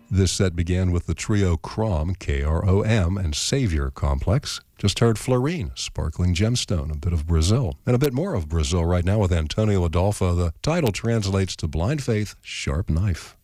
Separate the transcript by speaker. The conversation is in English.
Speaker 1: This set began with the trio Krom, K-R-O-M, and Savior Complex. Just heard Florine, Sparkling Gemstone, a bit of Brazil. And a bit more of Brazil right now with Antonio Adolfo. The title translates to Blind Faith, Sharp Knife.